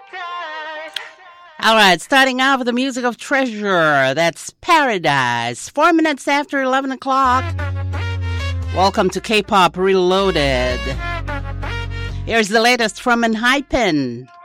All right, starting off with the music of Treasure. That's Paradise. 4 minutes after 11 o'clock. Welcome to K-Pop Reloaded. Here's the latest from Enhypen.